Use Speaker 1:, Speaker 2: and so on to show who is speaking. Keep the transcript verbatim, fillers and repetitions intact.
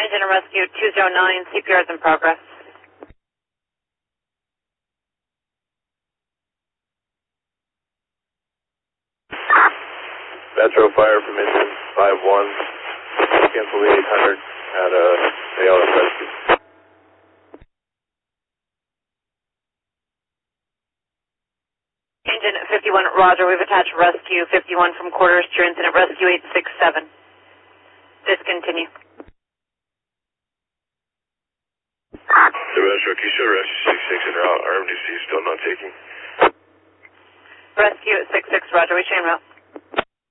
Speaker 1: Incident Rescue two zero nine, C P R is in progress.
Speaker 2: Metro Fire from engine five one, cancel the eight hundred at uh, A L S Rescue.
Speaker 1: Engine fifty-one, roger, we've attached Rescue fifty-one from quarters to your Incident Rescue eight six seven. Discontinue.
Speaker 2: The Metro, can you show Rescue six six en route? R M D C is still not taking.
Speaker 1: Rescue six six, roger, we chain route.